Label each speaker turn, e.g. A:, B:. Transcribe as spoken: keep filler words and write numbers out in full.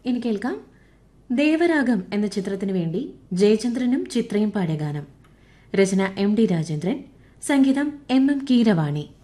A: ഇനി കേൾക്കാം ദേവരാഗം എന്ന ചിത്രത്തിനു വേണ്ടി ജയചന്ദ്രനും ചിത്രയും പാടിയ ഗാനം. രചന എം ഡി രാജേന്ദ്രൻ, സംഗീതം എം എം കീരവാണി.